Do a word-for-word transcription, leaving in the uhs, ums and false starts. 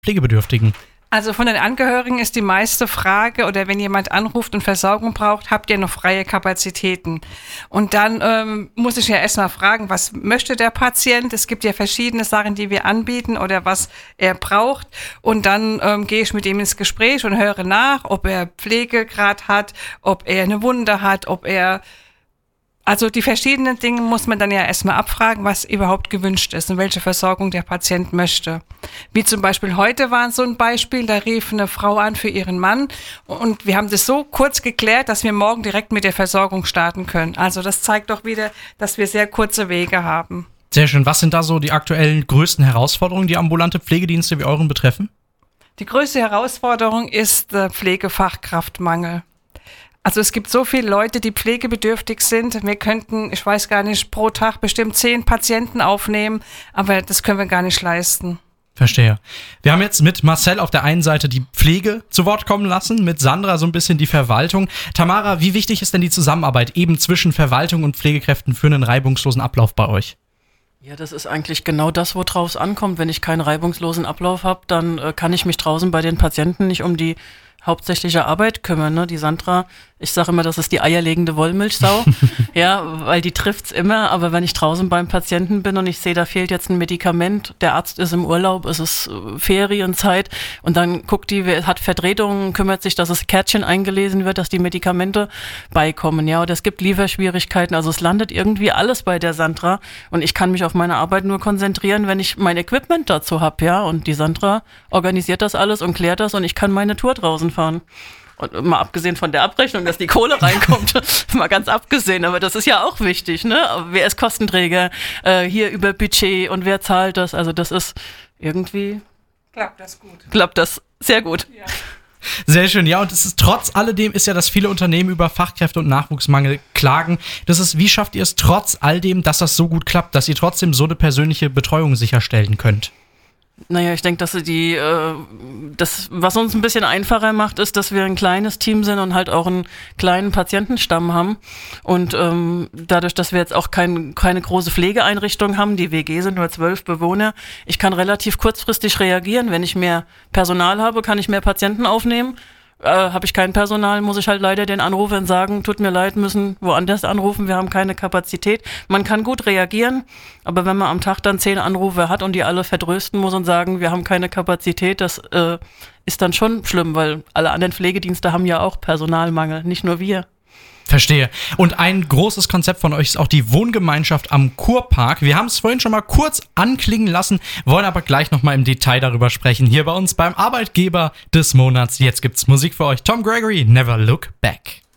Pflegebedürftigen? Also von den Angehörigen ist die meiste Frage, oder wenn jemand anruft und Versorgung braucht, habt ihr noch freie Kapazitäten? Und dann ähm, muss ich ja erstmal fragen, was möchte der Patient? Es gibt ja verschiedene Sachen, die wir anbieten oder was er braucht. Und dann ähm, gehe ich mit ihm ins Gespräch und höre nach, ob er Pflegegrad hat, ob er eine Wunde hat, ob er... Also die verschiedenen Dinge muss man dann ja erstmal abfragen, was überhaupt gewünscht ist und welche Versorgung der Patient möchte. Wie zum Beispiel heute war so ein Beispiel, da rief eine Frau an für ihren Mann und wir haben das so kurz geklärt, dass wir morgen direkt mit der Versorgung starten können. Also das zeigt doch wieder, dass wir sehr kurze Wege haben. Sehr schön. Was sind da so die aktuellen größten Herausforderungen, die ambulante Pflegedienste wie euren betreffen? Die größte Herausforderung ist der Pflegefachkraftmangel. Also es gibt so viele Leute, die pflegebedürftig sind. Wir könnten, ich weiß gar nicht, pro Tag bestimmt zehn Patienten aufnehmen, aber das können wir gar nicht leisten. Verstehe. Wir haben jetzt mit Marcel auf der einen Seite die Pflege zu Wort kommen lassen, mit Sandra so ein bisschen die Verwaltung. Tamara, wie wichtig ist denn die Zusammenarbeit eben zwischen Verwaltung und Pflegekräften für einen reibungslosen Ablauf bei euch? Ja, das ist eigentlich genau das, worauf es ankommt. Wenn ich keinen reibungslosen Ablauf habe, dann äh, kann ich mich draußen bei den Patienten nicht um die hauptsächliche Arbeit kümmern, ne? Die Sandra, ich sage immer, das ist die eierlegende Wollmilchsau, ja, weil die trifft's immer, aber wenn ich draußen beim Patienten bin und ich sehe, da fehlt jetzt ein Medikament, der Arzt ist im Urlaub, es ist Ferienzeit und dann guckt die, wer hat Vertretungen, kümmert sich, dass das Kärtchen eingelesen wird, dass die Medikamente beikommen, ja, oder es gibt Lieferschwierigkeiten, also es landet irgendwie alles bei der Sandra und ich kann mich auf meine Arbeit nur konzentrieren, wenn ich mein Equipment dazu habe, ja, und die Sandra organisiert das alles und klärt das und ich kann meine Tour draußen fahren. Und mal abgesehen von der Abrechnung, dass die Kohle reinkommt, mal ganz abgesehen, aber das ist ja auch wichtig, ne? Wer ist Kostenträger, äh, hier über Budget und wer zahlt das? Also das ist irgendwie... Klappt das gut. Klappt das sehr gut. Ja. Sehr schön, ja, und es ist trotz alledem ist ja, dass viele Unternehmen über Fachkräfte- und Nachwuchsmangel klagen. Das ist, wie schafft ihr es trotz all dem, dass das so gut klappt, dass ihr trotzdem so eine persönliche Betreuung sicherstellen könnt? Naja, ich denke, dass die, äh, das, was uns ein bisschen einfacher macht, ist, dass wir ein kleines Team sind und halt auch einen kleinen Patientenstamm haben. Und ähm, dadurch, dass wir jetzt auch kein, keine große Pflegeeinrichtung haben, die W G sind nur zwölf Bewohner, ich kann relativ kurzfristig reagieren. Wenn ich mehr Personal habe, kann ich mehr Patienten aufnehmen. Äh, habe ich kein Personal, muss ich halt leider den Anrufern sagen, tut mir leid, müssen woanders anrufen, wir haben keine Kapazität. Man kann gut reagieren, aber wenn man am Tag dann zehn Anrufe hat und die alle vertrösten muss und sagen, wir haben keine Kapazität, das äh, ist dann schon schlimm, weil alle anderen Pflegedienste haben ja auch Personalmangel, nicht nur wir. Verstehe. Und ein großes Konzept von euch ist auch die Wohngemeinschaft am Kurpark. Wir haben es vorhin schon mal kurz anklingen lassen, wollen aber gleich nochmal im Detail darüber sprechen. Hier bei uns beim Arbeitgeber des Monats. Jetzt gibt's Musik für euch. Tom Gregory, Never Look Back.